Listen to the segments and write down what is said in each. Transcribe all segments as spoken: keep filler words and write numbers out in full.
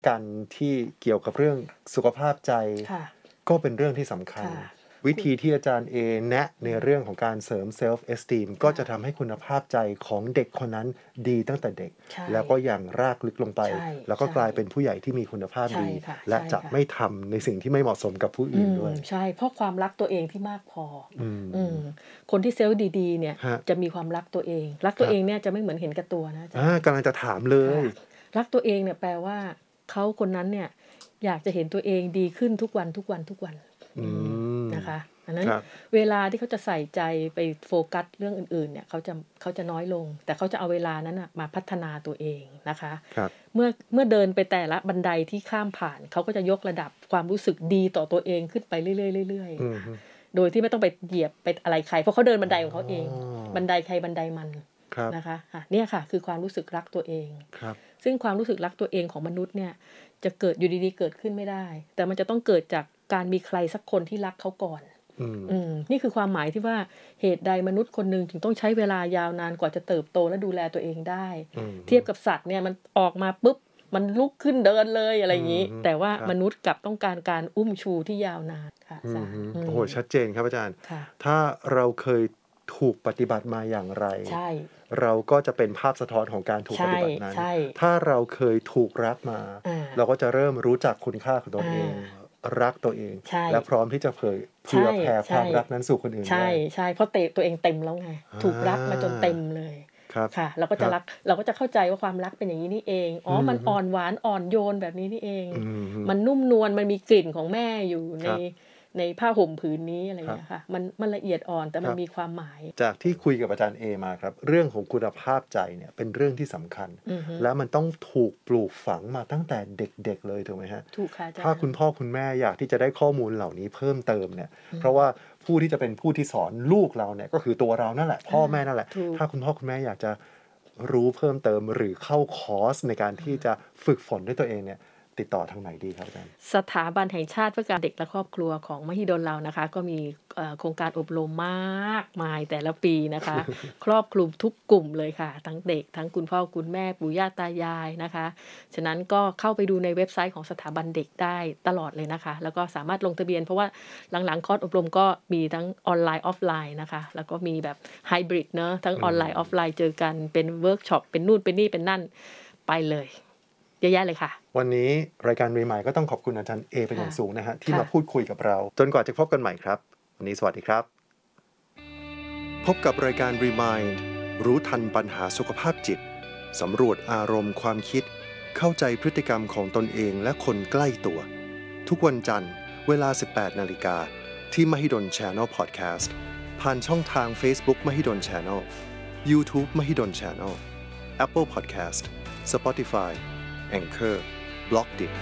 กันที่เกี่ยวกับเรื่องสุขภาพใจก็เป็นเรื่องที่สำคัญวิธีที่อาจารย์เอแนะในเรื่องของการเสริมเซลฟ์เอสตีมก็จะทำให้คุณภาพใจของเด็กคนนั้นดีตั้งแต่เด็กแล้วก็อย่างรากลึกลงไปแล้วก็กลายเป็นผู้ใหญ่ที่มีคุณภาพดีและจะไม่ทำในสิ่งที่ไม่เหมาะสมกับผู้อื่นด้วยใช่เพราะความรักตัวเองที่มากพออืมคนที่เซลล์ดีๆเนี่ยจะมีความรักตัวเองรักตัวเองเนี่ยจะไม่เหมือนเห็นแก่ตัวนะอ่ากำลังจะถามเลยรักตัวเองเนี่ยแปลว่าเขาคนนั้นเนี่ยอยากจะเห็นตัวเองดีขึ้นทุกวันทุกวันทุกวันนะคะอันนั้นเวลาที่เขาจะใส่ใจไปโฟกัสเรื่องอื่นๆเนี่ยเขาจะเขาจะน้อยลงแต่เขาจะเอาเวลานั้นนะมาพัฒนาตัวเองนะคะเมื่อเมื่อเดินไปแต่ละบันไดที่ข้ามผ่านเขาก็จะยกระดับความรู้สึกดีต่อตัวเองขึ้นไปเรื่อยๆเรื่อยๆโดยที่ไม่ต้องไปเหยียบไปอะไรใครเพราะเขาเดินบันไดของเขาเองบันไดใครบันไดมันนะคะเนี่ยค่ะคือความรู้สึกรักตัวเองซึ่งความรู้สึกรักตัวเองของมนุษย์เนี่ยจะเกิดอยู่ดีๆเกิดขึ้นไม่ได้แต่มันจะต้องเกิดจากการมีใครสักคนที่รักเขาก่อนอืมนี่คือความหมายที่ว่าเหตุใดมนุษย์คนหนึ่งถึงต้องใช้เวลายาวนานกว่าจะเติบโตและดูแลตัวเองได้เทียบกับสัตว์เนี่ยมันออกมาปุ๊บมันลุกขึ้นเดินเลยอะไรอย่างนี้แต่ว่ามนุษย์กลับต้องการการอุ้มชูที่ยาวนานค่ะโอ้โหชัดเจนครับอาจารย์ถ้าเราเคยถูกปฏิบัติมาอย่างไรเราก็จะเป็นภาพสะท้อนของการถูกปฏิบัตินั้นถ้าเราเคยถูกรักมาเราก็จะเริ่มรู้จักคุณค่าของตนเองรักตัวเองและพร้อมที่จะเผยเผื่อแผ่ความรักนั้นสู่คนอื่นใช่ใช่เพราะเตะตัวเองเต็มแล้วไงถูกรักมาจนเต็มเลยค่ะเราก็จะรักเราก็จะเข้าใจว่าความรักเป็นอย่างนี้นี่เองอ๋อมันอ่อนหวานอ่อนโยนแบบนี้นี่เองมันนุ่มนวลมันมีกลิ่นของแม่อยู่ในในผ้าห่มผืนนี้อะไรอย่างเงี้ยค่ะมันมันละเอียดอ่อนแต่มันมีความหมายจากที่คุยกับอาจารย์เอมาครับเรื่องของคุณภาพใจเนี่ยเป็นเรื่องที่สำคัญและมันต้องถูกปลูกฝังมาตั้งแต่เด็กๆเลยถูกไหมฮะถูกค่ะถ้าคุณพ่อคุณแม่อยากที่จะได้ข้อมูลเหล่านี้เพิ่มเติมเนี่ยเพราะว่าผู้ที่จะเป็นผู้ที่สอนลูกเราเนี่ยก็คือตัวเรานั่นแหละพ่อแม่นั่นแหละถ้าคุณพ่อคุณแม่อยากจะรู้เพิ่มเติมหรือเข้าคอร์สในการที่จะฝึกฝนด้วยตัวเองเนี่ยติดต่อทางไหนดีครับอาจารย์สถาบันแห่งชาติเพื่อการเด็กและครอบครัวของมหิดลเรานะคะก็มีโครงการอบรมมากมายแต่ละปีนะคะ ครอบคลุมทุกกลุ่มเลยค่ะทั้งเด็กทั้งคุณพ่อคุณแม่ปู่ย่าตายายนะคะฉะนั้นก็เข้าไปดูในเว็บไซต์ของสถาบันเด็กได้ตลอดเลยนะคะแล้วก็สามารถลงทะเบียนเพราะว่าหลังๆคอร์สอบรมก็มีทั้งออนไลน์ออฟไลน์นะคะแล้วก็มีแบบไฮบริดเนอะทั้งออนไลน์ออฟไลน์เจอกันเป็นเวิร์กช็อปเป็นนู่นเป็นนี่เป็นนั่นไปเลยเยอะแยะเลยค่ะวันนี้รายการรีมายก็ต้องขอบคุณอาจารย์เอเป็นอย่างสูงนะฮะที่มาพูดคุยกับเราจนกว่าจะพบกันใหม่ครับวันนี้สวัสดีครับพบกับรายการรีมายรู้ทันปัญหาสุขภาพจิตสำรวจอารมณ์ความคิดเข้าใจพฤติกรรมของตนเองและคนใกล้ตัวทุกวันจันทร์เวลา สิบแปดนาฬิกา นที่ Mahidol Channel Podcast ผ่านช่องทาง Facebook Mahidol Channel YouTube Mahidol Channel Apple Podcast Spotify Anchor บล็อกดิ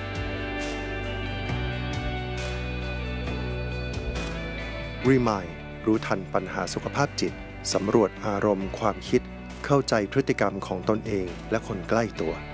Remind รู้ทันปัญหาสุขภาพจิตสำรวจอารมณ์ความคิดเข้าใจพฤติกรรมของตนเองและคนใกล้ตัว